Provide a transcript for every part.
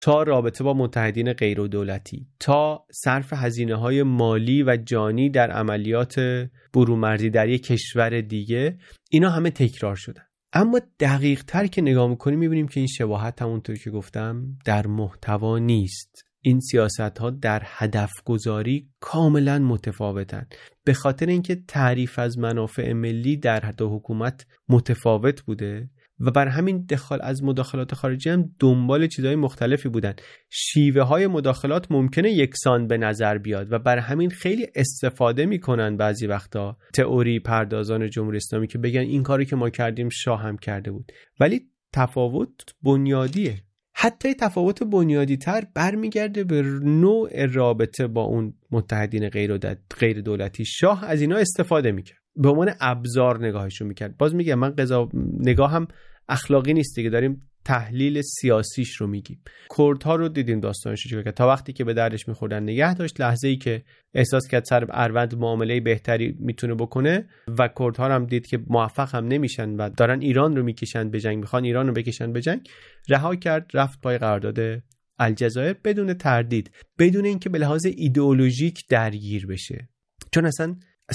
تا رابطه با متحدین غیر دولتی، تا صرف هزینه‌های مالی و جانی در عملیات برومردی در یک کشور دیگه، اینا همه تکرار شدن. اما دقیق تر که نگاه میکنیم میبینیم که این شباهت همونطور که گفتم در محتوا نیست. این سیاست ها در هدف گذاری کاملا متفاوتن، به خاطر اینکه تعریف از منافع ملی در دو حکومت متفاوت بوده و بر همین از مداخلات خارجی هم دنبال چیزهای مختلفی بودن. شیوه های مداخلات ممکنه یکسان به نظر بیاد و بر همین خیلی استفاده میکنن بعضی وقتا تئوری پردازان جمهوری اسلامی که بگن این کاری که ما کردیم شاه هم کرده بود، ولی تفاوت بنیادیه. حتی تفاوت بنیادی تر برمیگرده به نوع رابطه با اون متحدین غیر دولتی. شاه از اینا استفاده میکرد، به عنوان ابزار نگاهشون میکرد. باز میگم من نگاه هم اخلاقی نیست دیگه، داریم تحلیل سیاسیش رو میگیم. کردها رو دیدیم داستانش چیکار کرد، تا وقتی که به دردش میخوردن نگه داشت، لحظه‌ای که احساس کرد سر اروند معامله بهتری میتونه بکنه و کردها هم دید که موفق هم نمیشن و دارن ایران رو میکشن به جنگ، میخوان ایران رو بکشن به جنگ، رها کرد، رفت پای قرارداد الجزایر بدون تردید، بدون اینکه به لحاظ ایدئولوژیک درگیر بشه. چون اصلا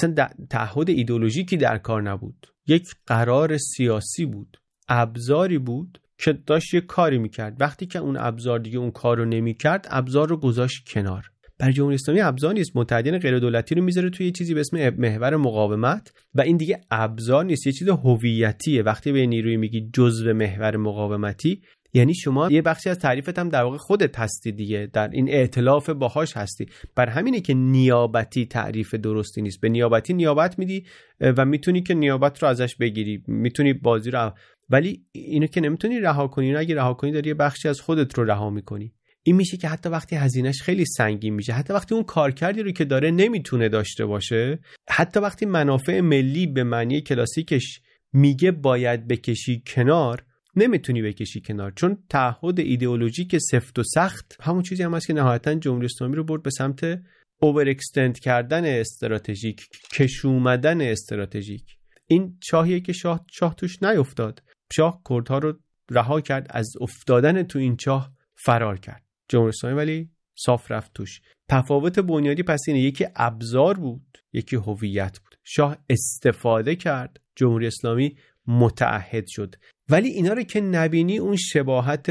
تعهد ایدئولوژیکی در کار نبود، یک قرار سیاسی بود، ابزاری بود که داشت یه کاری میکرد. وقتی که اون ابزار دیگه اون کار رو نمیکرد، ابزار رو گذاشت کنار. برای جمهوری اسلامی ابزار نیست، متحدین غیر دولتی رو میذاره توی یه چیزی به اسم محور مقاومت و این دیگه ابزار نیست، یه چیز هویتیه. وقتی به نیروی میگی جزء محور مقاومتی، یعنی شما یه بخشی از تعریفت هم در واقع خودت هستی دیگه، در این ائتلاف باهاش هستی. بر همینه که نیابتی تعریف درستی نیست. به نیابتی نیابت میدی و میتونی که نیابت رو ازش بگیری، میتونی بازی رو، ولی اینو که نمیتونی رها کنی. اگه رها کنی داری یه بخشی از خودت رو رها میکنی. این میشه که حتی وقتی هزینه‌اش خیلی سنگین میشه، حتی وقتی اون کارکردی رو که داره نمیتونه داشته باشه، حتی وقتی منافع ملی به معنی کلاسیکش میگه باید بکشی کنار، نمیتونی بکشی کنار، چون تعهد ایدئولوژیک سفت و سخت همون چیزی هم هست که نهایتاً جمهوری اسلامی رو برد به سمت اوور اکستند کردن استراتژیک، کشومدن استراتژیک. این چاهیه که شاه توش نیفتاد. شاه کردها رو رها کرد، از افتادن تو این چاه فرار کرد. جمهوری اسلامی ولی صاف رفت توش. تفاوت بنیادی پس اینه، یکی ابزار بود، یکی هویت بود. شاه استفاده کرد، جمهوری اسلامی متعهد شد. ولی اینا رو که نبینی اون شباهت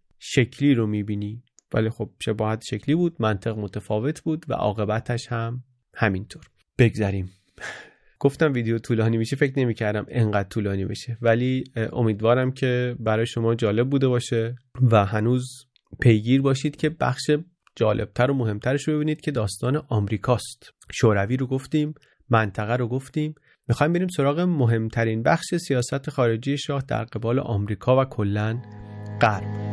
شکلی رو میبینی، ولی خب شباهت شکلی بود، منطق متفاوت بود و عاقبتش هم همینطور. بگذریم. گفتم ویدیو طولانی میشه، فکر نمی‌کردم انقدر طولانی بشه، ولی امیدوارم که برای شما جالب بوده باشه و هنوز پیگیر باشید که بخش جالبتر و مهمترش رو ببینید که داستان آمریکاست. شوروی رو گفتیم، منطقه رو گفتیم، میخوایم بریم سراغ مهمترین بخش سیاست خارجی شاه در قبال آمریکا و کلاً غرب.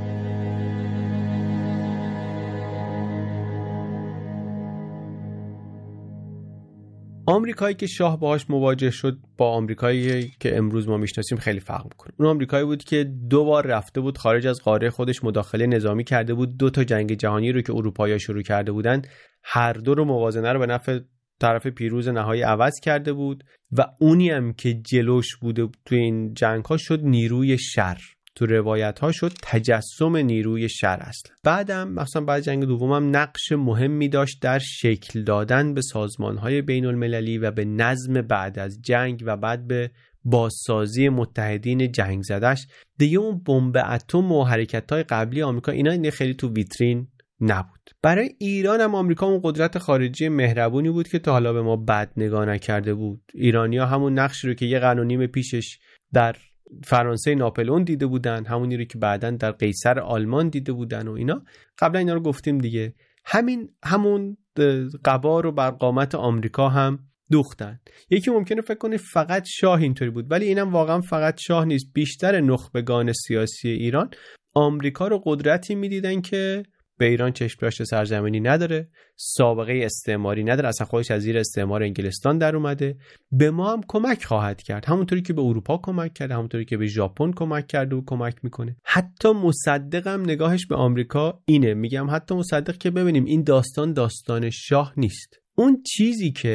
آمریکایی که شاه باهاش مواجه شد با آمریکایی که امروز ما میشناسیم خیلی فرق میکنه. اون آمریکایی بود که 2 بار رفته بود خارج از قاره خودش مداخله نظامی کرده بود، 2 تا جنگ جهانی رو که اروپایی‌ها شروع کرده بودن، هر دو رو موازنه رو به نفع طرف پیروز نهایی عوض کرده بود و اونی هم که جلوش بوده تو این جنگ‌ها شد نیروی شر. تو روایت ها شد تجسم نیروی شر اصلا. بعدم مثلا بعد جنگ دومم نقش مهمی داشت در شکل دادن به سازمان های بین المللی و به نظم بعد از جنگ و بعد به بازسازی متحدین جنگ زدش دیگه. اون بمب اتم و حرکت های قبلی آمریکا اینا خیلی تو ویترین نبود. برای ایران هم آمریکا اون قدرت خارجی مهربونی بود که تا حالا به ما بد نگاه نکرده بود. ایرانی‌ها همون نقشی رو که یه قرن و نیم پیشش در فرانسه ناپلئون دیده بودن، همونی رو که بعداً در قیصر آلمان دیده بودن و اینا، قبلا اینا رو گفتیم دیگه. همون قبار و برقامت آمریکا هم دوختن. یکی ممکنه فکر کنه فقط شاه اینطوری بود، ولی اینم واقعا فقط شاه نیست. بیشتر نخبگان سیاسی ایران آمریکا رو قدرتی میدیدن که به ایران چشم‌داشت سرزمینی نداره، سابقه استعماری نداره، اصلا خودش از زیر استعمار انگلستان در اومده، به ما هم کمک خواهد کرد، همونطوری که به اروپا کمک کرده، همونطوری که به ژاپن کمک کرده و کمک میکنه. حتی مصدقم نگاهش به آمریکا اینه، میگم حتی مصدق که ببینیم این داستان شاه نیست. اون چیزی که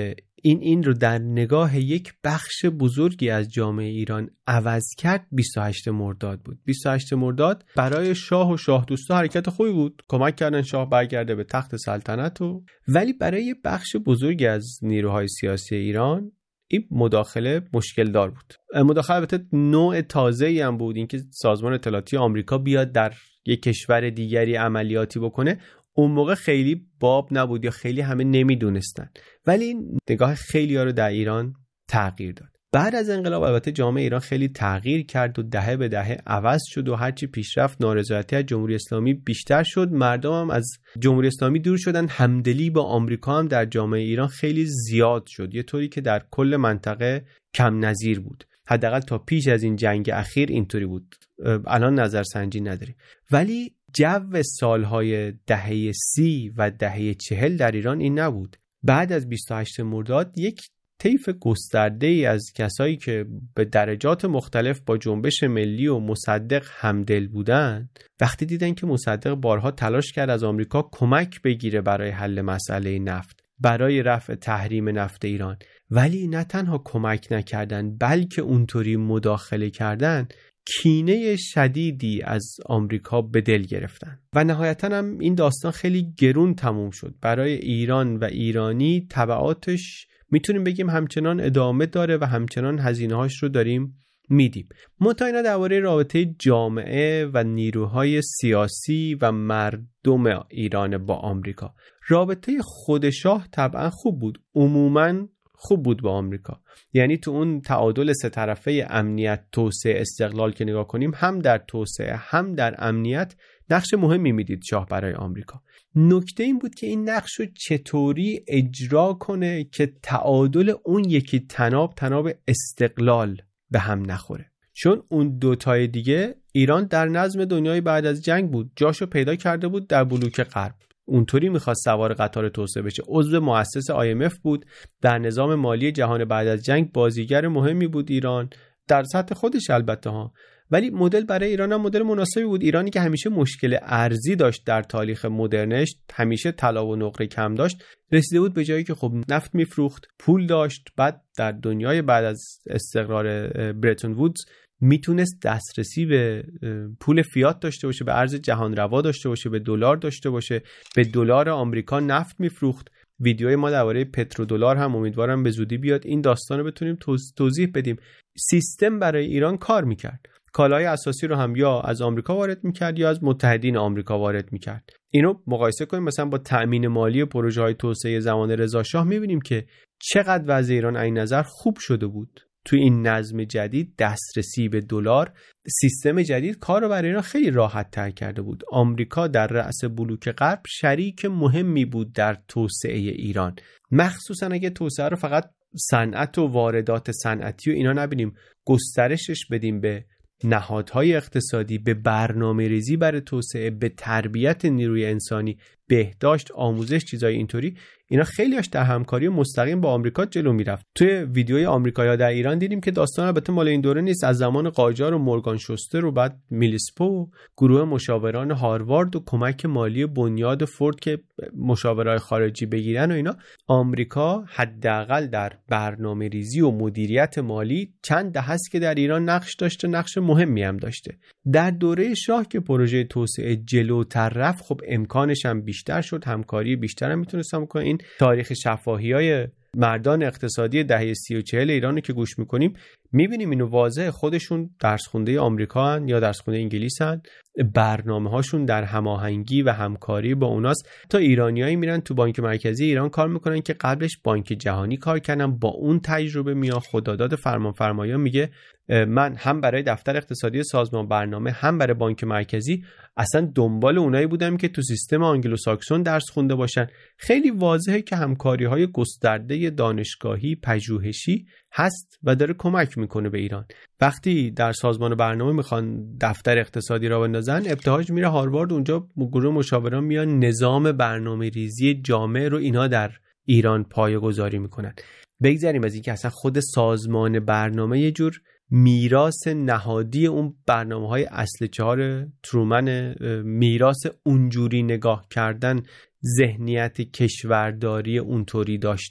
این رو در نگاه یک بخش بزرگی از جامعه ایران عوض کرد 28 مرداد بود. 28 مرداد برای شاه و شاه دوستا حرکت خوبی بود، کمک کردن شاه برگرده به تخت سلطنت ولی برای بخش بزرگی از نیروهای سیاسی ایران این مداخله مشکل دار بود. مداخله البته نوع تازه‌ای هم بود، اینکه سازمان اطلاعاتی آمریکا بیاد در یک کشور دیگری عملیاتی بکنه اون موقع خیلی باب نبود یا خیلی همه نمیدونستن، ولی این نگاه خیلی‌ها رو در ایران تغییر داد. بعد از انقلاب البته جامعه ایران خیلی تغییر کرد و دهه به دهه عوض شد و هرچی پیش رفت نارضایتی از جمهوری اسلامی بیشتر شد، مردم هم از جمهوری اسلامی دور شدن، همدلی با آمریکا هم در جامعه ایران خیلی زیاد شد، یه طوری که در کل منطقه کم نظیر بود. حداقل تا پیش از این جنگ اخیر اینطوری بود، الان نظرسنجی نداریم. ولی جو سالهای دهه 30 و دهه 40 در ایران این نبود. بعد از 28 مرداد یک طیف گسترده‌ای از کسایی که به درجات مختلف با جنبش ملی و مصدق همدل بودن، وقتی دیدن که مصدق بارها تلاش کرد از آمریکا کمک بگیره برای حل مسئله نفت، برای رفع تحریم نفت ایران، ولی نه تنها کمک نکردن بلکه اونطوری مداخله کردن، کینه شدیدی از آمریکا به دل گرفتن و نهایتاً هم این داستان خیلی گرون تموم شد. برای ایران و ایرانی تبعاتش میتونیم بگیم همچنان ادامه داره و همچنان هزینه‌هاش رو داریم میدیم. متأینا درباره رابطه جامعه و نیروهای سیاسی و مردم ایران با آمریکا، رابطه خود شاه طبعا خوب بود، عموماً خوب بود با آمریکا. یعنی تو اون تعادل سه طرفه امنیت، توسعه، استقلال که نگاه کنیم، هم در توسعه هم در امنیت نقش مهمی میدید شاه برای آمریکا. نکته این بود که این نقش رو چطوری اجرا کنه که تعادل اون یکی تناب استقلال به هم نخوره، چون اون دوتای دیگه ایران در نظم دنیای بعد از جنگ بود، جاشو پیدا کرده بود در بلوک غرب، اونطوری میخواست سوار قطار توسعه بشه، عضو مؤسس IMF بود، در نظام مالی جهان بعد از جنگ بازیگر مهمی بود ایران در سطح خودش البته ها، ولی مدل برای ایران هم مدل مناسبی بود. ایرانی که همیشه مشکل ارزی داشت در تاریخ مدرنش، همیشه طلا و نقره کم داشت، رسیده بود به جایی که خب نفت میفروخت، پول داشت، بعد در دنیای بعد از استقرار برتون وودز میتونست دسترسی به پول فیات داشته باشه، به ارز جهان روا داشته باشه، به دلار داشته باشه، به دلار آمریکا نفت میفروخت. ویدیوی ما درباره پترودلار هم امیدوارم به زودی بیاد، این داستان رو بتونیم توضیح بدیم. سیستم برای ایران کار میکرد، کالای اساسی رو هم یا از آمریکا وارد میکرد یا از متحدین آمریکا وارد میکرد. اینو مقایسه کنیم مثلا با تأمین مالی پروژه‌های توسعه زمان رضا شاه، میبینیم که چقدر وضع ایران این نظر خوب شده بود. تو این نظم جدید دسترسی به دلار، سیستم جدید کار رو برای ایران خیلی راحت تر کرده بود. آمریکا در رأس بلوک غرب شریک مهمی بود در توسعه ایران، مخصوصا اگه توسعه رو فقط صنعت و واردات صنعتی و اینا نبینیم، گسترشش بدیم به نهادهای اقتصادی، به برنامه‌ریزی برای توسعه، به تربیت نیروی انسانی، بهداشت، آموزش، چیزای اینطوری، اینا خیلیاش در همکاری مستقیم با آمریکا جلو میرفت. توی ویدیوی آمریکایی‌ها در ایران دیدیم که داستان البته مال این دوره نیست، از زمان قاجار و مورگان شوستر و بعد میلیسپو، گروه مشاوران هاروارد و کمک مالی بنیاد فورد که مشاورای خارجی بگیرن و اینا، آمریکا حداقل در برنامه‌ریزی و مدیریت مالی چند دهه است که در ایران نقش داشته، نقش مهمی هم داشته. در دوره شاه که پروژه توسعه جلوتر رفت، خب امکانش هم بیشتر شد، همکاری بیشتر هم میتونستم کنه. این تاریخ شفاهی‌های مردان اقتصادی دهه 30 و 40 ایران که گوش میکنیم میبینیم اینو واضح، خودشون درس خونده آمریکا هن یا درس خونده انگلیس هن، برنامه هاشون در هماهنگی و همکاری با اوناست. تا ایرانیایی میرن تو بانک مرکزی ایران کار میکنن که قبلش بانک جهانی کار کردن، با اون تجربه میاد خداداد فرمانفرمایان میگه من هم برای دفتر اقتصادی سازمان برنامه هم برای بانک مرکزی اصلا دنبال اونایی بودم که تو سیستم آنگلو ساکسون درس خونده باشن. خیلی واضحه که همکاری‌های گسترده دانشگاهی، پژوهشی هست و داره کمک میکنه به ایران. وقتی در سازمان برنامه میخوان دفتر اقتصادی را بندازن، ابتهاج میره هاروارد، اونجا گروه مشاوران میان نظام برنامه‌ریزی جامع رو اینا در ایران پایه‌گذاری میکنن. بگذاریم از اینکه اصلا خود سازمان برنامه یه جور میراث نهادی اون برنامه‌های اصل 4 ترومن، میراث اونجوری نگاه کردن، ذهنیت کشورداری اونطوری داشتنه.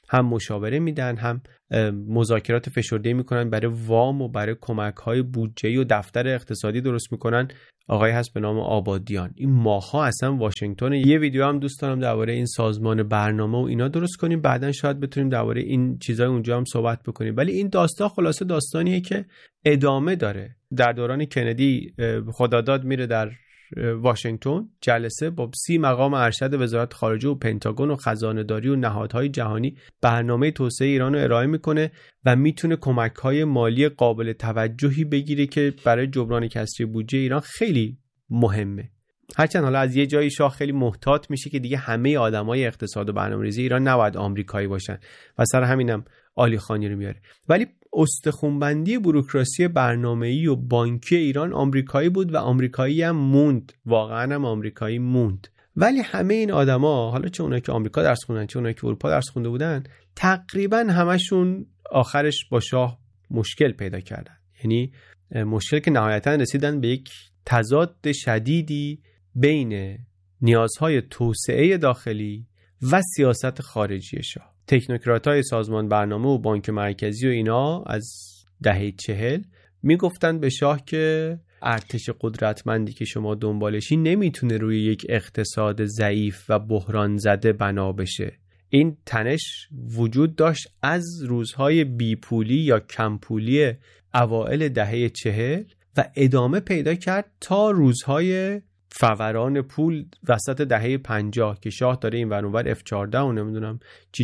هم مشاوره میدن، هم مذاکرات فشرده میکنن برای وام و برای کمک‌های بودجه‌ای و دفتر اقتصادی درست میکنن. آقای هست به نام آبادیان. این ماها اصلا واشنگتن. یه ویدیو هم دوست دارم درباره این سازمان برنامه و اینا درست کنیم، بعدن شاید بتونیم درباره این چیزای اونجا هم صحبت بکنیم. ولی این داستان خلاصه داستانیه که ادامه داره. در دوران کندی خداداد میره در واشنگتن جلسه با 30 مقام ارشد وزارت خارجه و پنتاگون و خزانه‌داری و نهادهای جهانی برنامه توسعه ایران رو ارائه میکنه و میتونه کمک‌های مالی قابل توجهی بگیره که برای جبران کسری بودجه ایران خیلی مهمه. هرچند حالا از یه جایی شاه خیلی محتاط میشه که دیگه همه آدمای اقتصاد و برنامه‌ریزی ایران نباید آمریکایی باشن و سر همینم علی خانی رو میاره. ولی استخوان‌بندی بوروکراسی برنامه‌ای و بانکی ایران آمریکایی بود و آمریکایی هم موند، واقعا هم آمریکایی موند. ولی همه این آدما، حالا چه اونایی که آمریکا درس خوندن چه اونایی که اروپا درس خونده بودن، تقریبا همشون آخرش با شاه مشکل پیدا کردن. یعنی مشکل که نهایتاً رسیدن به یک تضاد شدیدی بین نیازهای توسعه داخلی و سیاست خارجی شاه. تکنوکرات‌های سازمان برنامه و بانک مرکزی و اینا از دهه 40 میگفتن به شاه که ارتش قدرتمندی که شما دنبالشی نمیتونه روی یک اقتصاد ضعیف و بحران زده بنا بشه. این تنش وجود داشت از روزهای بیپولی یا کمپولی اوائل دهه 40 و ادامه پیدا کرد تا روزهای فوران پول وسط دهه 50 که شاه داره این ور اونور F-14 و نمیدونم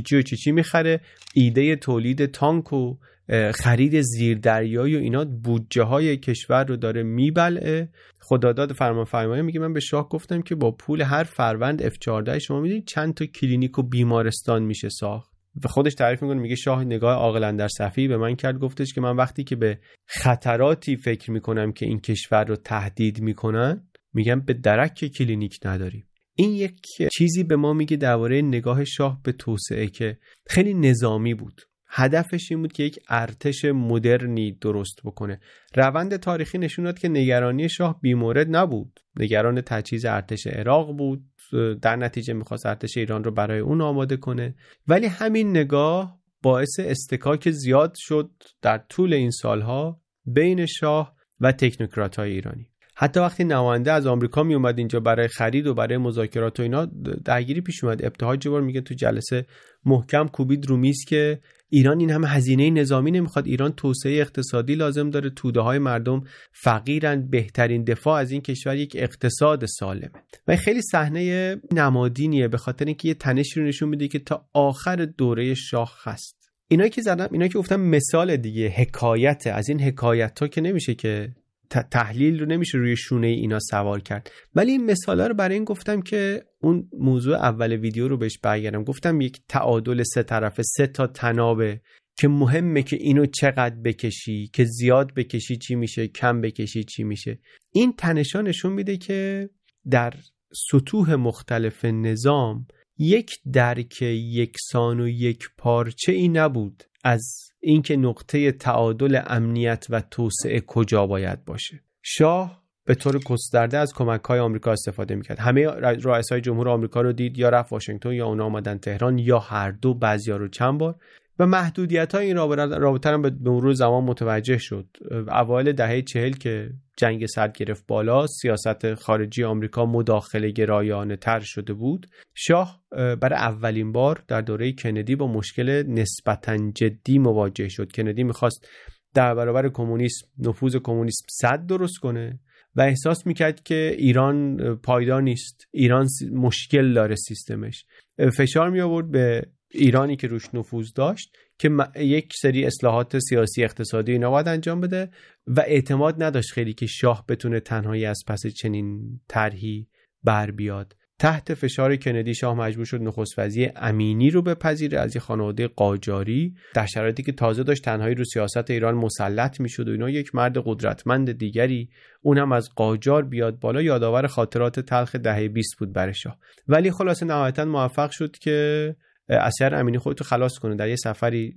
چی میخره، ایده تولید تانک و خرید زیردریایی و اینا بودجه های کشور رو داره میبلعه. خداداد فرمانفرمایی میگه من به شاه گفتم که با پول هر فروند F-14 شما میدونید چند تا کلینیک و بیمارستان میشه ساخت. و خودش تعریف میکنه، میگه شاه نگاه عاقل اندر صفی به من کرد، گفتش که من وقتی که به خطراتی فکر میکنم که این کشور رو تهدید میکنن میگم به درک کلینیک نداریم. این یک چیزی به ما میگه درباره نگاه شاه به توسعه که خیلی نظامی بود. هدفش این بود که یک ارتش مدرنی درست بکنه. روند تاریخی نشون داد که نگرانی شاه بیمورد نبود. نگران تجهیز ارتش عراق بود، در نتیجه میخواست ارتش ایران رو برای اون آماده کنه. ولی همین نگاه باعث استکاک زیاد شد در طول این سالها بین شاه و تکنوکرات‌های ایرانی. حتی وقتی نماینده از آمریکا می اومد اینجا برای خرید و برای مذاکرات و اینا، درگیری پیش اومد. ابتهاج جبار میگه تو جلسه محکم کوبید رو میز که ایران این همه هزینه نظامی نمیخواد، ایران توسعه اقتصادی لازم داره، توده های مردم فقیرن، بهترین دفاع از این کشور یک اقتصاد سالمه. و خیلی صحنه نمادینیه به خاطر اینکه یه تنشی رو نشون میده که تا آخر دوره شاه هست. اینایی که گفتم مثال دیگه حکایت از این حکایت‌ها که نمیشه که تحلیل رو نمیشه روی شونه اینا سوار کرد، ولی این مثالا رو برای این گفتم که اون موضوع اول ویدیو رو بهش برگردم. گفتم یک تعادل سه طرفه، 3 تا تنابه که مهمه که اینو چقدر بکشی، که زیاد بکشی چی میشه، کم بکشی چی میشه. این تنشا نشون میده که در سطوح مختلف نظام یک درک یکسان و یک پارچه ای نبود از اینکه نقطه تعادل امنیت و توسعه کجا باید باشه. شاه به طور گسترده از کمک‌های آمریکا استفاده می‌کرد. همه رؤسای جمهور آمریکا رو دید، یا رفت واشنگتن یا اونا آمدن تهران، یا هر دو، بعضیا رو چند بار. و محدودیت‌های این رابطه هم به مرور زمان متوجه شد. اوایل دهه 40 که جنگ سرد گرفت بالا، سیاست خارجی آمریکا مداخله گرایانه تر شده بود. شاه برای اولین بار در دوره کندی با مشکل نسبتاً جدی مواجه شد. کندی میخواست در برابر کمونیسم، نفوذ کمونیسم سد درست کنه و احساس میکرد که ایران پایدار نیست، ایران مشکل داره سیستمش. فشار می آورد به ایرانی که روش نفوذ داشت که یک سری اصلاحات سیاسی اقتصادی اینا باید انجام بده و اعتماد نداشت خیلی که شاه بتونه تنهایی از پس چنین طرحی بر بیاد. تحت فشار کندی شاه مجبور شد نخست وزیر امینی رو بپذیره از یک خانواده قاجاری، در شرایطی که تازه داشت تنهایی رو سیاست ایران مسلط میشد و اینا. یک مرد قدرتمند دیگری، اونم از قاجار بیاد بالا، یادآور خاطرات تلخ دهه 20 بود برای شاه. ولی خلاصه نهایتاً موفق شد که از شر امینی خودتو خلاص کنه. در یه سفری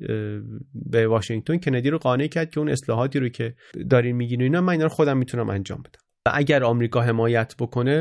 به واشنگتن کندی رو قانع کرد که اون اصلاحاتی رو که دارین میگین اینا، من اینا رو خودم میتونم انجام بدم و اگر آمریکا حمایت بکنه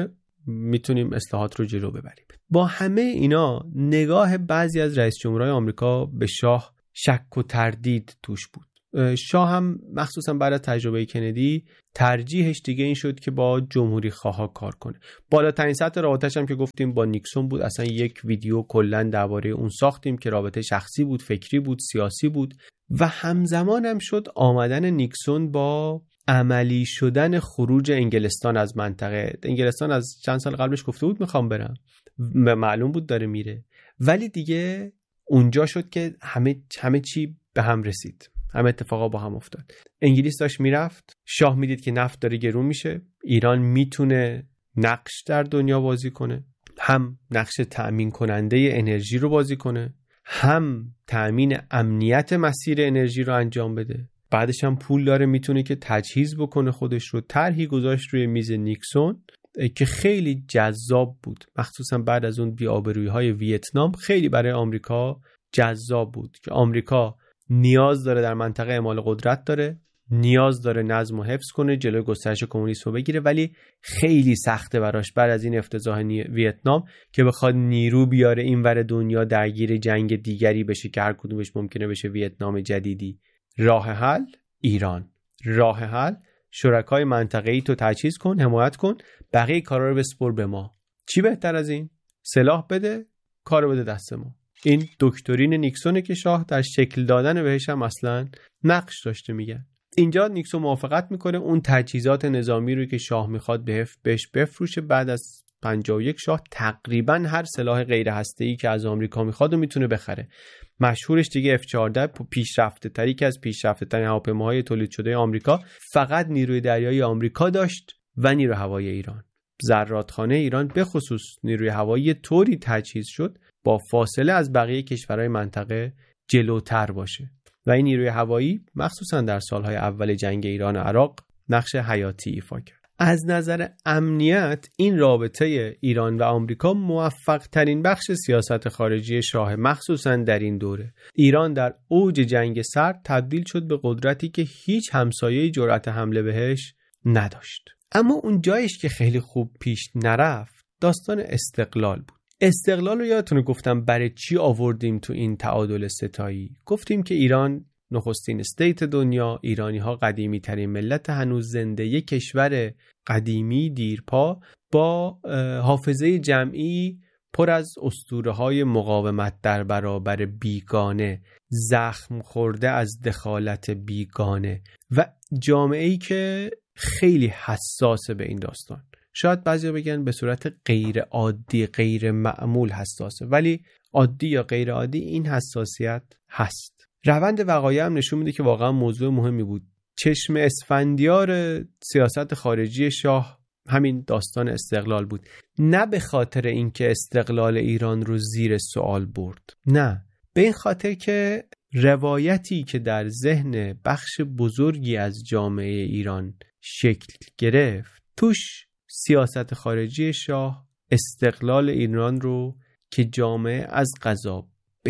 میتونیم اصلاحات رو جلو ببریم. با همه اینا نگاه بعضی از رئیس جمهورهای آمریکا به شاه شک و تردید توش بود. شاه هم مخصوصا بعد از تجربه کندی ترجیحش دیگه این شد که با جمهوری خواها کار کنه. بالاترین سطح رابطه‌اش هم که گفتیم با نیکسون بود. اصلا یک ویدیو کلا درباره اون ساختیم که رابطه شخصی بود، فکری بود، سیاسی بود و همزمان هم شد آمدن نیکسون با عملی شدن خروج انگلستان از منطقه. انگلستان از چند سال قبلش گفته بود میخوام برم، معلوم بود داره میره، ولی دیگه اونجا شد که همه چی به هم رسید، همه اتفاقا با هم افتاد. انگلیس داشت میرفت، شاه میدید که نفت داره گرون میشه، ایران میتونه نقش در دنیا بازی کنه، هم نقش تأمین کننده انرژی رو بازی کنه، هم تأمین امنیت مسیر انرژی رو انجام بده، بعدش هم پول داره میتونه که تجهیز بکنه خودش رو. طرحی گذاشت روی میز نیکسون که خیلی جذاب بود، مخصوصا بعد از اون بی‌آبرویی‌های ویتنام خیلی برای آمریکا جذاب بود که آمریکا نیاز داره در منطقه اعمال قدرت داره، نیاز داره نظم و حفظ کنه، جلوی گسترش کمونیسم رو بگیره، ولی خیلی سخته براش بعد از این افتضاح ویتنام که بخواد نیرو بیاره اینور دنیا درگیر جنگ دیگری بشه که هر کدومش ممکنه بشه ویتنام جدیدی. راه حل ایران، راه حل شرکای منطقه‌ای تو تجهیز کن، حمایت کن، بقیه کارا رو بسپر به ما. چی بهتر از این؟ سلاح بده، کارو بده دست ما. این دکترین نیکسونه که شاه در شکل دادن بهش هم اصلا نقش داشته. میگن اینجا نیکسون موافقت میکنه اون تجهیزات نظامی رو که شاه میخواد بهش بفروشه. بعد از 51 شاه تقریبا هر سلاح غیر هسته‌ای که از آمریکا میخواد رو میتونه بخره. مشهورش دیگه F-14 پیشرفته تری که از پیشرفته ترین هواپیماهای تولید شده آمریکا فقط نیروی دریایی آمریکا داشت و نیروی هوایی ایران. زرادخانه ایران به خصوص نیروی هوایی طوری تجهیز شد با فاصله از بقیه کشورهای منطقه جلوتر باشه و این نیروی هوایی مخصوصا در سالهای اول جنگ ایران و عراق نقش حیاتی ایفا کرد. از نظر امنیت این رابطه ایران و آمریکا موفق ترین بخش سیاست خارجی شاه، مخصوصا در این دوره. ایران در اوج جنگ سرد تبدیل شد به قدرتی که هیچ همسایه‌ای جرأت حمله بهش نداشت. اما اون جایش که خیلی خوب پیش نرفت داستان استقلال بود. استقلال رو یادتونه گفتم برای چی آوردیم تو این تعادل ستایی؟ گفتیم که ایران نخستین استیت دنیا، ایرانی ها قدیمی ترین ملت هنوز زنده، یک کشور قدیمی دیرپا با حافظه جمعی پر از اسطوره های مقاومت در برابر بیگانه، زخم خورده از دخالت بیگانه و جامعه‌ای که خیلی حساسه به این داستان. شاید بعضیا بگن به صورت غیر عادی، غیر معمول حساسه، ولی عادی یا غیر عادی این حساسیت هست. روند وقایع هم نشون میده که واقعا موضوع مهمی بود. چشم اسفندیار سیاست خارجی شاه همین داستان استقلال بود، نه به خاطر اینکه استقلال ایران رو زیر سوال برد، نه، به این خاطر که روایتی که در ذهن بخش بزرگی از جامعه ایران شکل گرفت توش سیاست خارجی شاه استقلال ایران رو که جامعه از قضا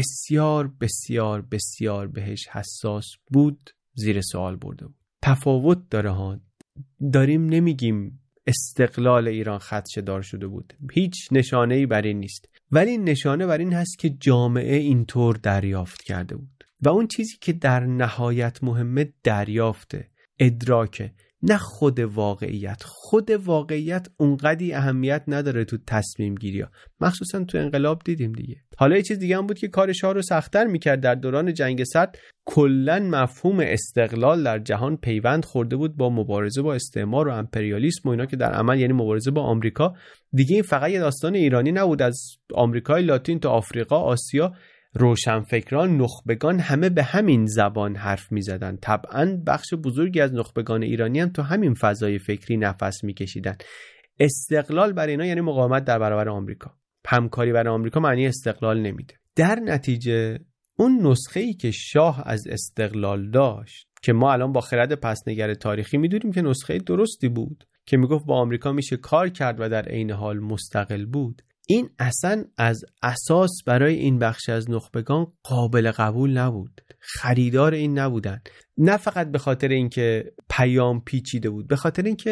بسیار بسیار بسیار بهش حساس بود زیر سوال برده بود. تفاوت داره ها، داریم نمیگیم استقلال ایران خدشه‌دار شده بود، هیچ نشانه‌ای بر این نیست، ولی نشانه بر این هست که جامعه اینطور دریافت کرده بود و اون چیزی که در نهایت مهمه دریافته، ادراکه، نه خود واقعیت. خود واقعیت اونقدی اهمیت نداره تو تصمیم گیری ها، مخصوصا تو انقلاب دیدیم دیگه. حالا یه چیز دیگه هم بود که کار شاه رو سخت‌تر میکرد. در دوران جنگ سرد کلن مفهوم استقلال در جهان پیوند خورده بود با مبارزه با استعمار و امپریالیسم و اینا که در عمل یعنی مبارزه با آمریکا. دیگه این فقط یه داستان ایرانی نبود، از آمریکای لاتین تا آفریقا، آسیا، روشنفکران، نخبگان همه به همین زبان حرف می زدن. طبعاً بخش بزرگی از نخبگان ایرانی هم تو همین فضای فکری نفس می کشیدن. استقلال برای اینا یعنی مقاومت در برابر آمریکا. همکاری برای آمریکا معنی استقلال نمیده. در نتیجه اون نسخه‌ای که شاه از استقلال داشت که ما الان با خرد پسنگر تاریخی میدونیم که نسخه درستی بود که میگفت با آمریکا میشه کار کرد و در عین حال مستقل بود، این اصلا از اساس برای این بخش از نخبگان قابل قبول نبود. خریدار این نبودن، نه فقط به خاطر اینکه پیام پیچیده بود، به خاطر اینکه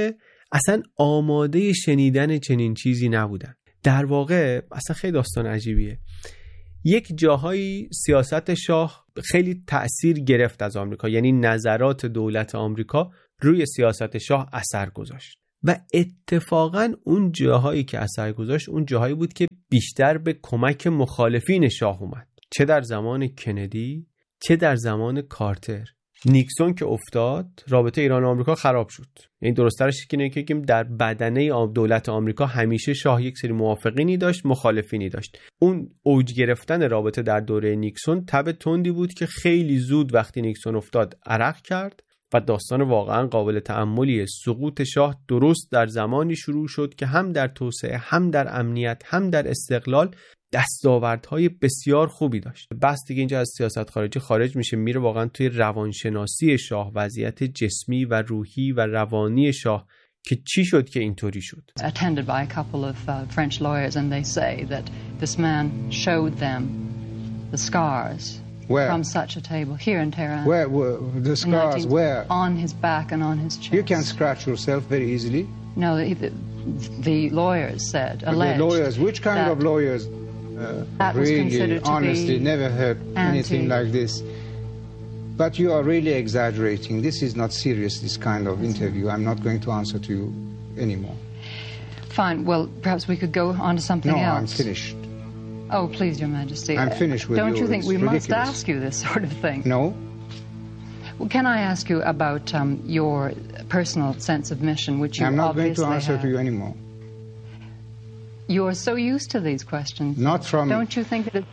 اصلا آماده شنیدن چنین چیزی نبودن. در واقع اصلا خیلی داستان عجیبیه. یک جاهایی سیاست شاه خیلی تأثیر گرفت از آمریکا، یعنی نظرات دولت آمریکا روی سیاست شاه اثر گذاشت و اتفاقا اون جاهایی که اثر گذاشت اون جاهایی بود که بیشتر به کمک مخالفین شاه اومد، چه در زمان کندی چه در زمان کارتر. نیکسون که افتاد رابطه ایران و آمریکا خراب شد. این درست‌ترش اینه که در بدنه دولت آمریکا همیشه شاه یک سری موافقینی داشت، مخالفینی داشت. اون اوج گرفتن رابطه در دوره نیکسون تب تندی بود که خیلی زود وقتی نیکسون افتاد عرق کرد و داستان واقعا قابل تأملیه. سقوط شاه درست در زمانی شروع شد که هم در توسعه، هم در امنیت، هم در استقلال دستاوردهای بسیار خوبی داشت. بس دیگه اینجا از سیاست خارجی خارج میشه، میره واقعا توی روانشناسی شاه، وضعیت جسمی و روحی و روانی شاه که چی شد که اینطوری شد. Attended by a couple of French lawyers and they say that this man showed them the scars from such a table here in Tehran. Where the scars? Where? On his back and on his chest. You can scratch yourself very easily. No, the lawyers said, alleged. The lawyers, which kind of lawyers? Really, honestly, never heard anything like this. But you are really exaggerating. This is not serious, this kind of interview. I'm not going to answer to you anymore. Fine. Well, perhaps we could go on to something else. No, I'm finished. Oh, please, Your Majesty. I'm finished with you. Don't you think we must ask you this sort of thing? No. Well, can I ask you about your personal sense of mission, which you obviously have? I'm not going to answer to you anymore. You are so used to these questions. Not from... Don't you think that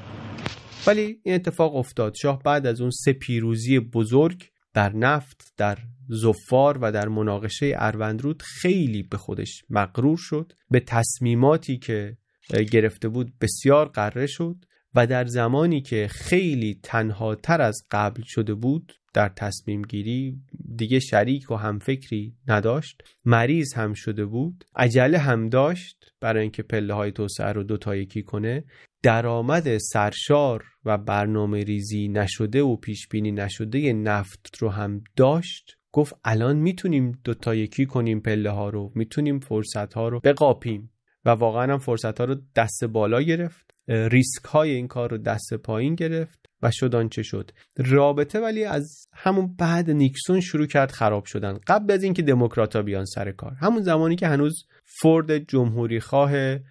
ولی این اتفاق افتاد. شاه بعد از اون 3 پیروزی بزرگ در نفت، در ظفار و در مناقشه اروندرود خیلی به خودش مغرور شد، به تصمیماتی که گرفته بود بسیار غره شد و در زمانی که خیلی تنها تر از قبل شده بود در تصمیم گیری، دیگه شریک و همفکری نداشت، مریض هم شده بود، عجله هم داشت برای اینکه پله های توسعه رو 2 تا 1 کنه، درآمد سرشار و برنامه ریزی نشده و پیش بینی نشده نفت رو هم داشت. گفت الان میتونیم 2 تا 1 کنیم پله ها رو، میتونیم فرصت ها رو بقاپیم و واقعا هم فرصت ها رو دست بالا گرفت، ریسک های این کار رو دست پایین گرفت و شد آنچه شد. رابطه ولی از همون بعد نیکسون شروع کرد خراب شدن، قبل از اینکه دموکرات‌ها بیان سر کار، همون زمانی که هنوز فورد جمهوری خواه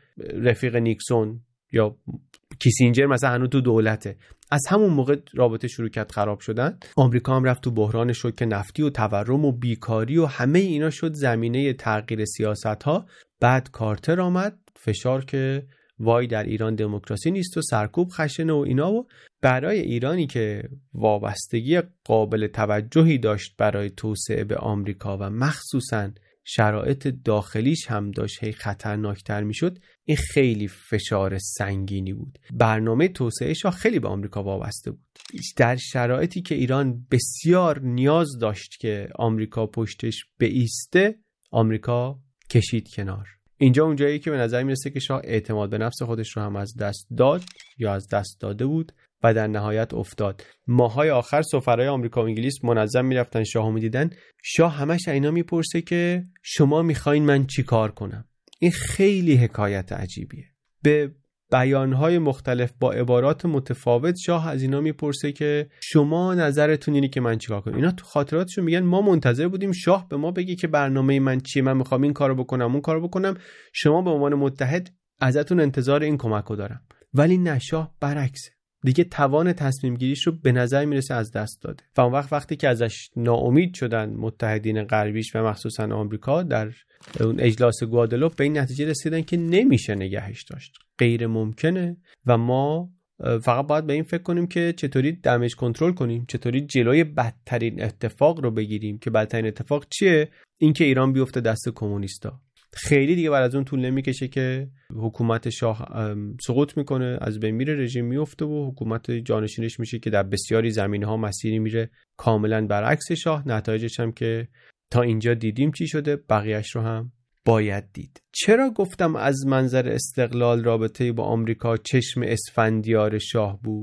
رفیق نیکسون یا کیسینجر مثلا هنوز تو دولته، از همون موقع رابطه شروع کرد خراب شدن. آمریکا هم رفت تو بحران شوک نفتی و تورم و بیکاری و همه اینا شد زمینه تغییر سیاست‌ها. بعد کارتر آمد، فشار که وای در ایران دموکراسی نیست و سرکوب خشن و اینا، و برای ایرانی که وابستگی قابل توجهی داشت برای توسعه به آمریکا و مخصوصاً شرایط داخلیش هم داشت هی خطرناکتر میشد، این خیلی فشار سنگینی بود. برنامه توسعهش خیلی به آمریکا وابسته بود. در شرایطی که ایران بسیار نیاز داشت که آمریکا پشتش بایسته، آمریکا کشید کنار. اینجا اونجایی که به نظر میرسه که شاه اعتماد به نفس خودش رو هم از دست داد یا از دست داده بود و در نهایت افتاد. ماهای آخر سفرای آمریکا و انگلیس منظم میرفتن شاهو میدیدن، شاه همش اینا میپرسه که شما میخواین من چی کار کنم. این خیلی حکایت عجیبیه. به بیانهای مختلف با عبارات متفاوت شاه از اینا میپرسه که شما نظرتون اینه که من چیکار کنم. اینا تو خاطراتشون میگن ما منتظر بودیم شاه به ما بگه که برنامه من چیه، من میخوام این کارو بکنم اون کارو بکنم، شما به عنوان متحد ازتون انتظار این کمکو دارم. ولی نه، شاه برعکسه، دیگه توان تصمیم گیریش رو به نظر میرسه از دست داده و اون وقتی که ازش ناامید شدن متحدین غربیش و مخصوصا آمریکا، در اون اجلاس گوادلوپ به این نتیجه رسیدن که نمیشه نگهش داشت، غیر ممکنه و ما فقط باید به این فکر کنیم که چطوری دمیج کنترل کنیم، چطوری جلوی بدترین اتفاق رو بگیریم. که بدترین اتفاق چیه؟ اینکه ایران بیفته دست کمونیستا. خیلی دیگه بعد از اون طول نمیکشه که حکومت شاه سقوط میکنه، از بین میره، رژیم میفته و حکومت جانشینش میشه که در بسیاری زمینه‌ها مسیری میره کاملا برعکس شاه. نتایجش هم که تا اینجا دیدیم چی شده، بقیه‌اش رو هم باید دید. چرا گفتم از منظر استقلال رابطه با آمریکا چشم اسفندیار شاه بود؟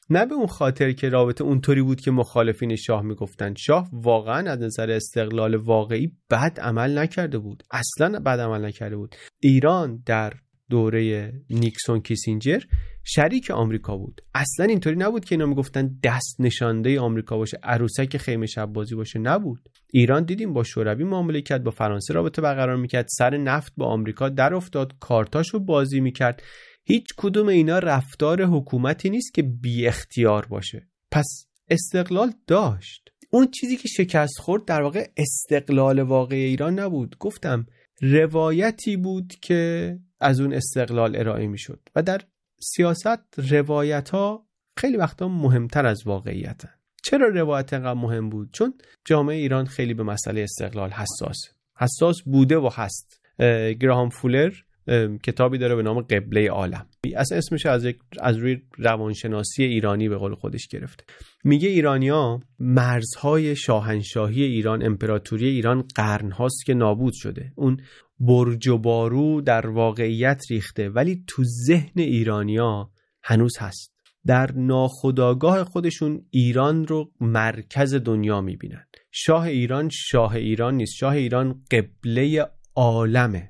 نه به اون خاطر که رابطه اونطوری بود که مخالفین شاه میگفتن. شاه واقعا از نظر استقلال واقعی بد عمل نکرده بود، اصلا بد عمل نکرده بود. ایران در دوره نیکسون کیسینجر شریک آمریکا بود، اصلا اینطوری نبود که اینا میگفتن دست نشانده آمریکا باشه، عروسک خیمه شب بازی باشه، نبود. ایران دیدیم با شوروی معامله کرد، با فرانسه رابطه برقرار میکرد، سر نفت با آمریکا در افتاد، کارتاشو بازی میکرد. هیچ کدوم اینا رفتار حکومتی نیست که بی اختیار باشه. پس استقلال داشت. اون چیزی که شکست خورد در واقع استقلال واقعی ایران نبود، گفتم روایتی بود که از اون استقلال ارائه میشد و در سیاست روایت ها خیلی وقتا مهمتر از واقعیتن. چرا روایت انقدر مهم بود؟ چون جامعه ایران خیلی به مسئله استقلال حساس بوده و هست. گراهام فولر کتابی داره به نام قبله عالم، اصلا اسمش از روی روانشناسی ایرانی به قول خودش گرفته. میگه ایرانی‌ها مرزهای شاهنشاهی ایران، امپراتوری ایران قرن‌هاست که نابود شده. اون برج و بارو در واقعیت ریخته، ولی تو ذهن ایرانی‌ها هنوز هست. در ناخودآگاه خودشون ایران رو مرکز دنیا میبینن. شاه ایران نیست، شاه ایران قبله عالمه.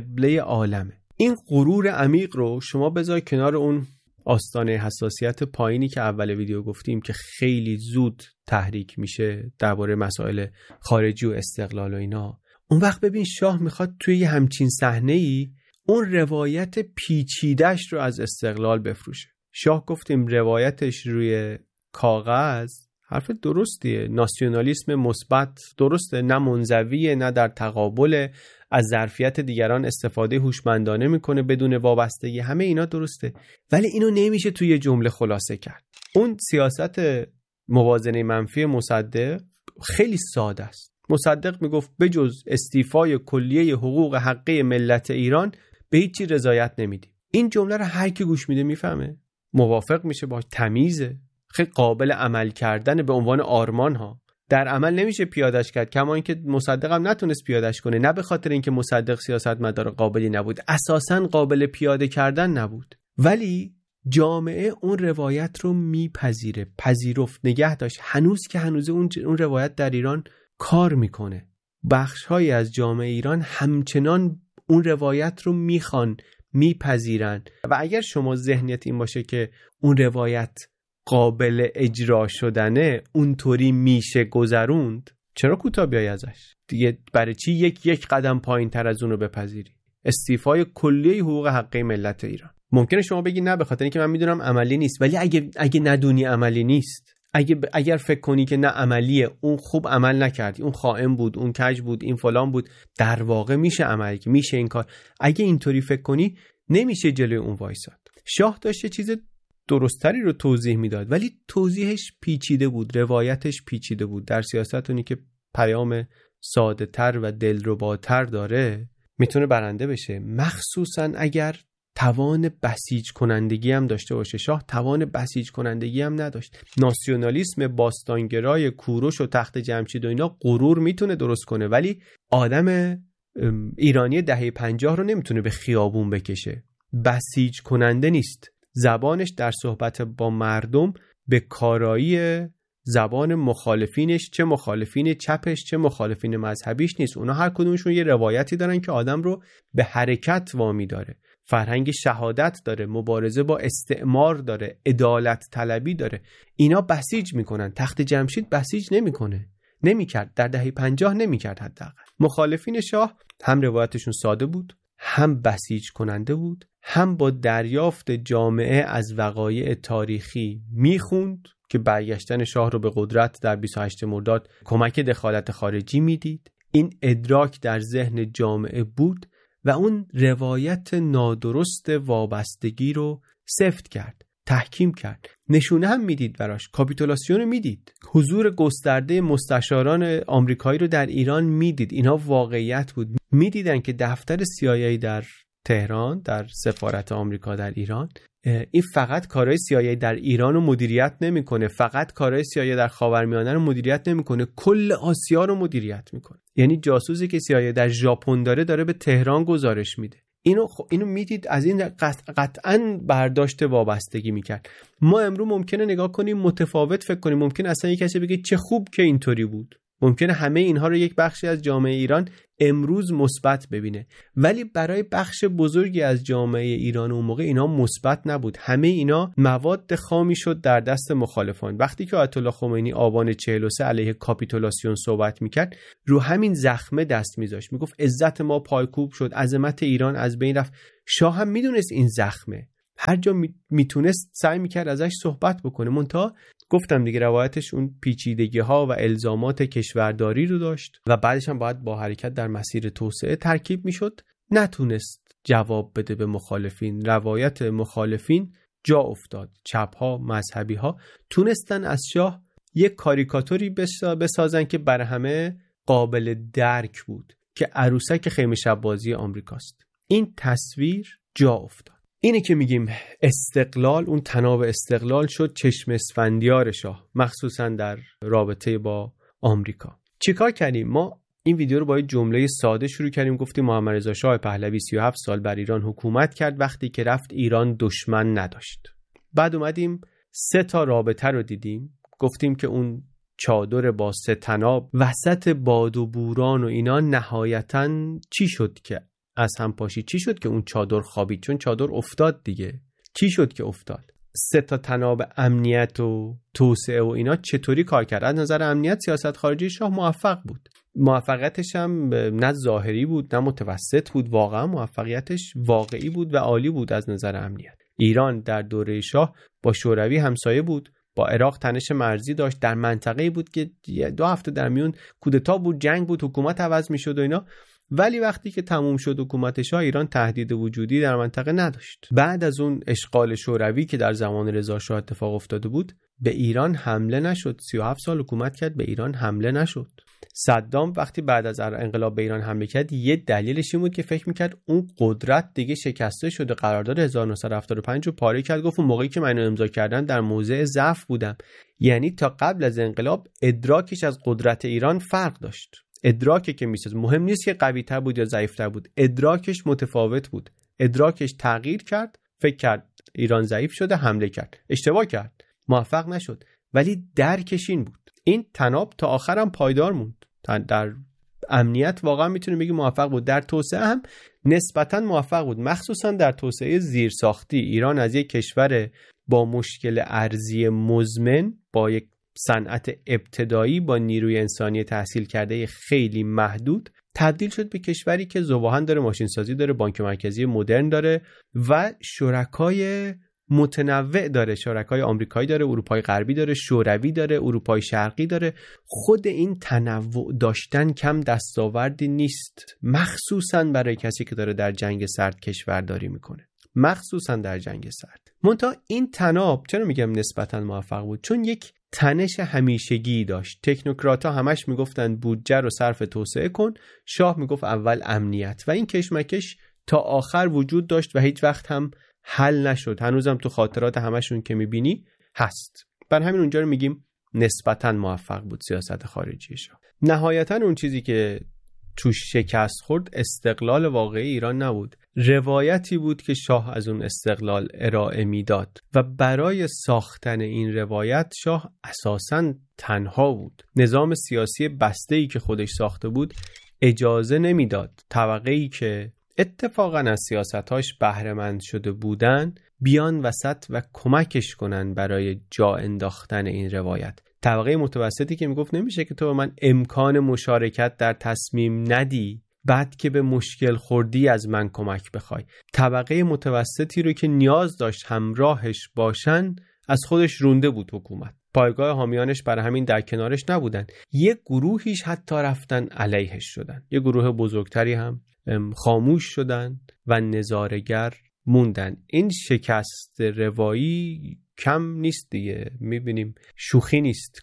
این غرور عمیق رو شما بذار کنار اون آستانه حساسیت پایینی که اول ویدیو گفتیم که خیلی زود تحریک میشه درباره مسائل خارجی و استقلال و اینا. اون وقت ببین شاه میخواد توی یه همچین صحنه‌ای اون روایت پیچیده‌اش رو از استقلال بفروشه. شاه گفتیم روایتش روی کاغذ حرف درستیه، ناسیونالیسم مثبت درسته، نه منزویه نه در تقابل، از ظرفیت دیگران استفاده هوشمندانه میکنه بدون وابستگی، همه اینا درسته، ولی اینو نمیشه توی یه جمله خلاصه کرد. اون سیاست موازنه منفی مصدق خیلی ساده است. مصدق میگفت بجز استیفای کلیه حقوق حقه ملت ایران به هیچی رضایت نمیدیم. این جمله رو هر کی گوش میده میفهمه، موافق میشه، باش تمیزه، خیلی قابل عمل کردن به عنوان آرمان ها. در عمل نمیشه پیادش کرد، کما اینکه مصدق هم نتونست پیادش کنه، نه به خاطر اینکه مصدق سیاستمدار قابلی نبود، اساساً قابل پیاده کردن نبود، ولی جامعه اون روایت رو میپذیره، پذیرفت، نگه داشت. هنوز که هنوز اون روایت در ایران کار میکنه. بخش‌هایی از جامعه ایران همچنان اون روایت رو میخوان، میپذیرن. و اگر شما ذهنیت این باشه که اون روایت قابل اجرا شدنه، اونطوری میشه گذروند، چرا کوتاه بیای ازش دیگه؟ برای چی یک قدم پایین تر از اون رو بپذیری؟ استیفای کلیه حقوق حقه ملت ایران. ممکنه شما بگی نه به خاطر اینکه من میدونم عملی نیست، ولی اگه ندونی عملی نیست، اگر فکر کنی که نه عملیه، اون خوب عمل نکردی، اون خائن بود، اون کج بود، این فلان بود، در واقع میشه عملی، میشه این کار. اگه اینطوری فکر کنی نمیشه جلوی اون وایساد. شاه داشت یه چیز درستری رو توضیح میداد، ولی توضیحش پیچیده بود، روایتش پیچیده بود. در سیاست اونی که پیام ساده تر و دلرباتر داره میتونه برنده بشه، مخصوصا اگر توان بسیج کنندگی هم داشته باشه. شاه توان بسیج کنندگی هم نداشت. ناسیونالیسم باستانگرای کوروش و تخت جمشید و اینا غرور میتونه درست کنه، ولی آدم ایرانی دهه 50 رو نمیتونه به خیابون بکشه. بسیج کننده نیست. زبانش در صحبت با مردم به کارایی زبان مخالفینش، چه مخالفین چپش چه مخالفین مذهبیش نیست. اونا هر کدومشون یه روایتی دارن که آدم رو به حرکت وامی داره، فرهنگ شهادت داره، مبارزه با استعمار داره، عدالت طلبی داره. اینا بسیج میکنن. تخت جمشید بسیج نمیکرد، در دهه 50 نمیکرد. حداقل مخالفین شاه هم روایتشون ساده بود، هم بسیج کننده بود، هم با دریافت جامعه از وقایع تاریخی میخوند که برگشتن شاه رو به قدرت در 28 مرداد کمک دخالت خارجی میدید. این ادراک در ذهن جامعه بود و اون روایت نادرست وابستگی رو سفت کرد، تحکیم کرد. نشونه هم میدید براش، کاپیتولاسیون رو میدید، حضور گسترده مستشاران آمریکایی رو در ایران میدید. اینا واقعیت بود. میدیدن که دفتر CIA در تهران، در سفارت آمریکا در ایران، این فقط کارهای CIA در ایران رو مدیریت نمیکنه، فقط کارهای CIA در خاورمیانه رو مدیریت نمیکنه، کل آسیا رو مدیریت میکنه. یعنی جاسوسی که CIA در ژاپن داره به تهران گزارش میده. اینو میدید، از این قطعاً برداشت وابستگی میکرد. ما امروز ممکنه نگاه کنیم متفاوت فکر کنیم، ممکنه اصلا یک کسی بگه چه خوب که اینطوری بود، ممکنه همه اینها رو یک بخشی از جامعه ایران امروز مثبت ببینه، ولی برای بخش بزرگی از جامعه ایران اون موقع اینا مثبت نبود. همه اینا مواد خامی شد در دست مخالفان. وقتی که آیت الله خمینی آبان 43 علیه کاپیتولاسیون صحبت میکرد، رو همین زخمه دست میذاشت، میگفت عزت ما پایکوب شد، عظمت ایران از بین رفت. شاه هم میدونست این زخمه، هر جا میتونست سعی میکرد ازش صحبت بکنه، منتها گفتم دیگه روایتش اون پیچیدگی ها و الزامات کشورداری رو داشت و بعدش هم باید با حرکت در مسیر توسعه ترکیب میشد. نتونست جواب بده به مخالفین. روایت مخالفین جا افتاد. چپ ها، مذهبی ها تونستن از شاه یک کاریکاتوری بسازن که برای همه قابل درک بود که عروسک خیمه شب بازی آمریکاست. این تصویر جا افتاد. اینه که میگیم استقلال، اون تناب استقلال شد چشم اسفندیار شاه، مخصوصا در رابطه با آمریکا. چیکار کردیم؟ ما این ویدیو رو با یک جمله ساده شروع کردیم، گفتیم محمد رضا شاه پهلوی 37 سال بر ایران حکومت کرد، وقتی که رفت ایران دشمن نداشت. بعد اومدیم 3 تا رابطه رو دیدیم، گفتیم که اون چادر با 3 تناب وسط باد و بوران و اینا نهایتاً چی شد که از هم پاشید؟ چی شد که اون چادر خوابید؟ چون چادر افتاد دیگه. چی شد که افتاد؟ 3 تا تناب امنیت و توسعه و اینا چطوری کار کرد؟ از نظر امنیت سیاست خارجی شاه موفق بود. موفقیتش هم نه ظاهری بود نه متوسط بود، واقعا موفقیتش واقعی بود و عالی بود. از نظر امنیت ایران در دوره شاه با شوروی همسایه بود، با عراق تنش مرزی داشت، در منطقه‌ای بود که 2 هفته در میون کودتا بود، جنگ بود، حکومت عوض می‌شد و اینا. ولی وقتی که تموم شد حکومت شاه، ایران تهدید وجودی در منطقه نداشت. بعد از اون اشغال شوروی که در زمان رضا شاه اتفاق افتاده بود، به ایران حمله نشد. 37 سال حکومت کرد، به ایران حمله نشد. صدام وقتی بعد از انقلاب به ایران حمله کرد، یه دلیلش این بود که فکر میکرد اون قدرت دیگه شکسته شده، قرارداد 1975 رو پاره کرد. گفت اون موقعی که منو امضا کردن در موضع ضعف بودم. یعنی تا قبل از انقلاب ادراکش از قدرت ایران فرق داشت. ادراکی که میساز مهم نیست که قوی تر بود یا ضعیف تر بود، ادراکش متفاوت بود. ادراکش تغییر کرد، فکر کرد ایران ضعیف شده، حمله کرد، اشتباه کرد، موفق نشد. ولی درکش این بود. این تناب تا آخرم پایدار موند. در امنیت واقعا میتونیم بگیم موفق بود، در توسعه هم نسبتا موفق بود، مخصوصا در توسعه زیرساختی. ایران از یک کشور با مشکل ارضی مزمن، با یک صنعت ابتدایی، با نیروی انسانی تحصیل کرده خیلی محدود، تبدیل شد به کشوری که ذوب‌آهن داره، ماشین سازی داره، بانک مرکزی مدرن داره و شرکای متنوع داره. شرکای آمریکایی داره، اروپای غربی داره، شوروی داره، اروپای شرقی داره. خود این تنوع داشتن کم دستاوردی نیست، مخصوصا برای کسی که داره در جنگ سرد کشورداری میکنه، مخصوصا در جنگ سرد. منتها این تناب چرا میگم نسبتا موفق بود؟ چون یک تنش همیشگی داشت. تکنوکرات‌ها همش میگفتن بودجه رو صرف توسعه کن، شاه میگفت اول امنیت، و این کشمکش تا آخر وجود داشت و هیچ وقت هم حل نشد. هنوزم تو خاطرات همشون که میبینی هست. بر همین اونجا رو میگیم نسبتا موفق بود سیاست خارجی شاه. نهایتا اون چیزی که توش شکست خورد استقلال واقعی ایران نبود، روایتی بود که شاه از اون استقلال ارائه میداد و برای ساختن این روایت شاه اساساً تنها بود. نظام سیاسی بسته‌ای که خودش ساخته بود اجازه نمیداد طبقه‌ای که اتفاقاً از سیاستاش بهره‌مند شده بودن بیان وسط و کمکش کنن برای جا انداختن این روایت. طبقه متوسطی که میگفت نمیشه که تو به من امکان مشارکت در تصمیم ندی، بعد که به مشکل خوردی از من کمک بخوای. طبقه متوسطی رو که نیاز داشت همراهش باشن از خودش رونده بود حکومت. پایگاه حامیانش برای همین در کنارش نبودن. یک گروهیش حتی رفتن علیهش شدن، یک گروه بزرگتری هم خاموش شدن و نظاره‌گر موندن. این شکست روایی کم نیست دیگه، میبینیم شوخی نیست،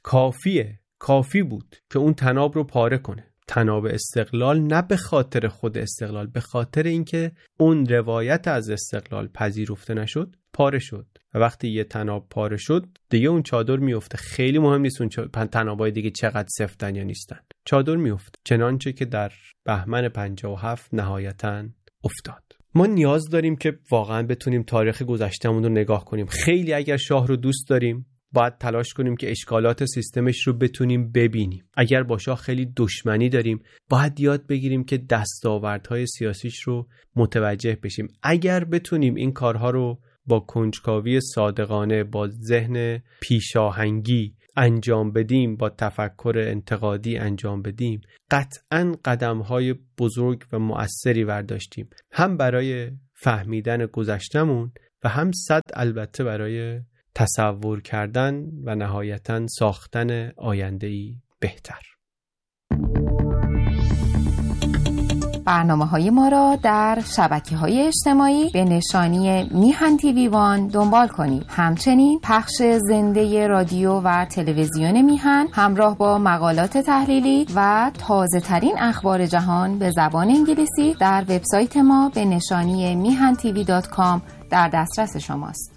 کافی بود که اون تناب رو پاره کنه. تناب استقلال نه به خاطر خود استقلال، به خاطر اینکه اون روایت از استقلال پذیرفته نشد، پاره شد. و وقتی یه تناب پاره شد دیگه اون چادر میفته. خیلی مهم نیست اون تنابای دیگه چقدر سفتن یا نیستن، چادر میفته، چنانچه که در بهمن 57 نهایتاً افتاد. ما نیاز داریم که واقعا بتونیم تاریخ گذشتهمون رو نگاه کنیم. خیلی اگر شاه رو دوست داریم باید تلاش کنیم که اشکالات سیستمش رو بتونیم ببینیم. اگر با شاه خیلی دشمنی داریم باید یاد بگیریم که دستاوردهای سیاسیش رو متوجه بشیم. اگر بتونیم این کارها رو با کنجکاوی صادقانه، با ذهن پیشاهنگی انجام بدیم، با تفکر انتقادی انجام بدیم، قطعاً قدم‌های بزرگ و مؤثری برداشتیم، هم برای فهمیدن گذشتمون و هم البته برای تصور کردن و نهایتاً ساختن آینده‌ای بهتر. برنامه‌های ما را در شبکه‌های اجتماعی به نشانی میهن تیوی وان دنبال کنید. همچنین پخش زنده رادیو و تلویزیون میهن همراه با مقالات تحلیلی و تازه‌ترین اخبار جهان به زبان انگلیسی در وبسایت ما به نشانی mihan.tv.com در دسترس شماست.